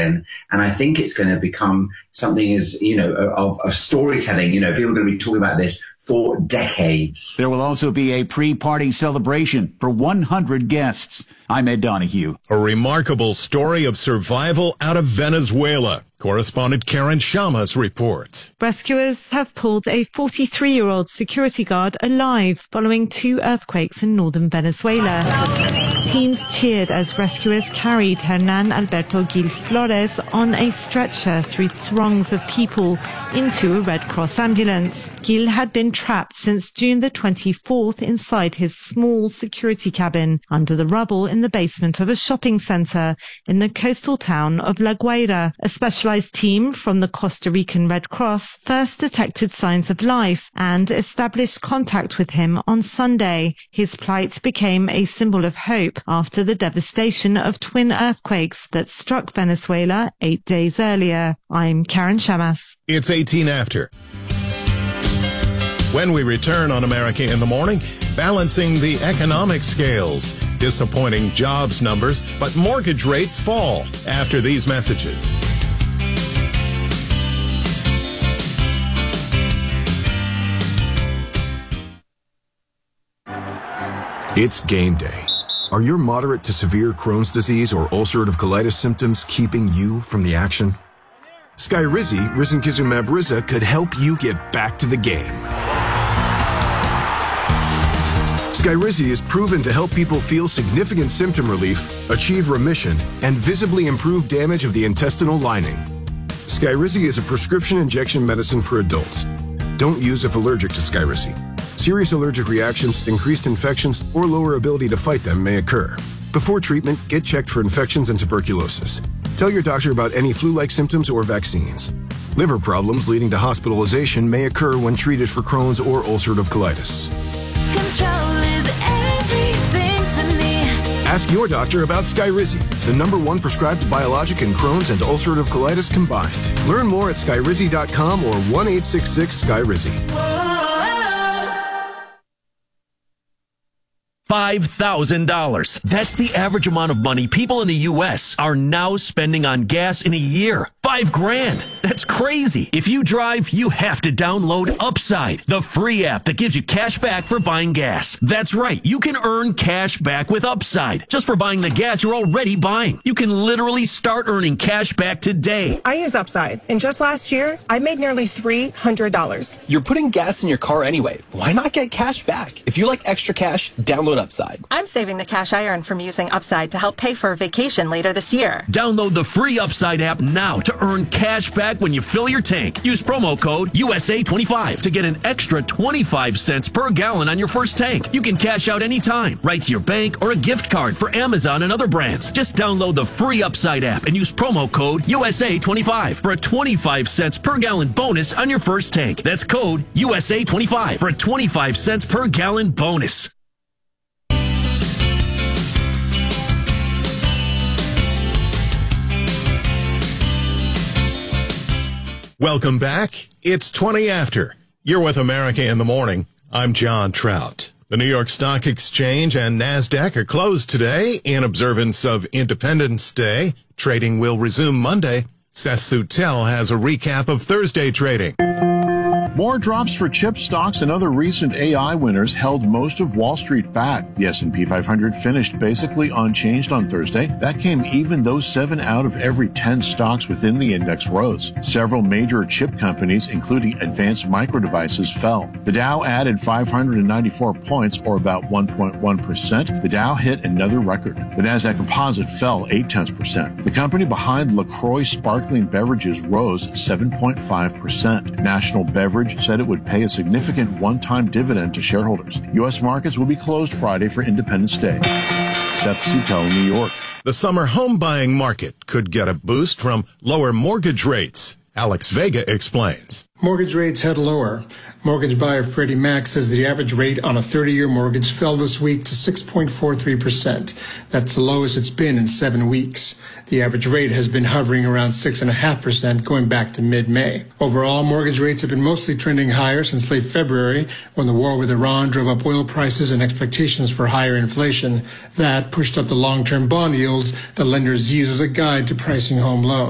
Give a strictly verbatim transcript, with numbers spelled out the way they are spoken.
again. And I think it's going to become something as, you know, of, of storytelling. You know, people are going to be talking about this for decades. There will also be a pre-party celebration for one hundred guests. I'm Ed Donahue. A remarkable story of survival out of Venezuela. Correspondent Karen Shamas reports. Rescuers have pulled a forty-three-year-old security guard alive following two earthquakes in northern Venezuela. Teams cheered as rescuers carried Hernan Alberto Gil Flores on a stretcher through throngs of people into a Red Cross ambulance. Gil had been trapped since June the twenty-fourth inside his small security cabin under the rubble in the basement of a shopping center in the coastal town of La Guaira. A specialized team from the Costa Rican Red Cross first detected signs of life and established contact with him on Sunday. His plight became a symbol of hope after the devastation of twin earthquakes that struck Venezuela eight days earlier. I'm Karen Shamas. It's eighteen after. When we return on America in the Morning, balancing the economic scales. Disappointing jobs numbers, but mortgage rates fall after these messages. It's game day. Are your moderate to severe Crohn's disease or ulcerative colitis symptoms keeping you from the action? Skyrizi, risankizumab Riza, could help you get back to the game. Skyrizi is proven to help people feel significant symptom relief, achieve remission, and visibly improve damage of the intestinal lining. Skyrizi is a prescription injection medicine for adults. Don't use if allergic to Skyrizi. Serious allergic reactions, increased infections, or lower ability to fight them may occur. Before treatment, get checked for infections and tuberculosis. Tell your doctor about any flu-like symptoms or vaccines. Liver problems leading to hospitalization may occur when treated for Crohn's or ulcerative colitis. Control is everything to me. Ask your doctor about Skyrizi, the number one prescribed biologic in Crohn's and ulcerative colitis combined. Learn more at skyrizi dot com or one eight six six Skyrizi. five thousand dollars. That's the average amount of money people in the U S are now spending on gas in a year. Five grand. That's crazy. If you drive, you have to download Upside, the free app that gives you cash back for buying gas. That's right. You can earn cash back with Upside just for buying the gas you're already buying. You can literally start earning cash back today. I use Upside, and just last year, I made nearly three hundred dollars. You're putting gas in your car anyway. Why not get cash back? If you like extra cash, download Upside. I'm saving the cash I earn from using Upside to help pay for a vacation later this year. Download the free Upside app now to earn cash back when you fill your tank. Use promo code U S A twenty-five to get an extra twenty-five cents per gallon on your first tank. You can cash out anytime, right to your bank or a gift card for Amazon and other brands. Just download the free Upside app and use promo code U S A twenty-five for a twenty-five cents per gallon bonus on your first tank. That's code U S A twenty-five for a twenty-five cents per gallon bonus. Welcome back. It's twenty after. You're with America in the Morning. I'm John Trout. The New York Stock Exchange and NASDAQ are closed today in observance of Independence Day. Trading will resume Monday. Seth Sutel has a recap of Thursday trading. More drops for chip stocks and other recent A I winners held most of Wall Street back. The S and P five hundred finished basically unchanged on Thursday. That came even though seven out of every ten stocks within the index rose. Several major chip companies, including Advanced Micro Devices, fell. The Dow added five hundred ninety-four points, or about one point one percent. The Dow hit another record. The Nasdaq Composite fell eight tenths percent. The company behind LaCroix Sparkling Beverages rose seven point five percent. National Beverage said it would pay a significant one-time dividend to shareholders. U S markets will be closed Friday for Independence Day. Seth Sutel, New York. The summer home buying market could get a boost from lower mortgage rates. Alex Vega explains. Mortgage rates head lower. Mortgage buyer Freddie Mac says the average rate on a thirty-year mortgage fell this week to six point four three percent. That's the lowest it's been in seven weeks. The average rate has been hovering around six point five percent going back to mid-May. Overall, mortgage rates have been mostly trending higher since late February, when the war with Iran drove up oil prices and expectations for higher inflation. That pushed up the long-term bond yields that lenders use as a guide to pricing home loans.